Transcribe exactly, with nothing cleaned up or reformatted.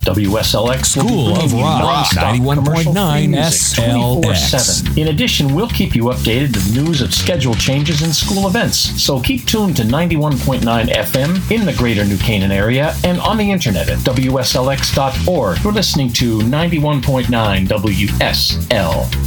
W S L X School of Rock, ninety-one point nine S L X. In addition, we'll keep you updated with news of schedule changes and school events. So keep tuned to ninety-one point nine F M in the greater New Canaan area and on the internet at W S L X dot org. You're listening to ninety-one point nine W S L.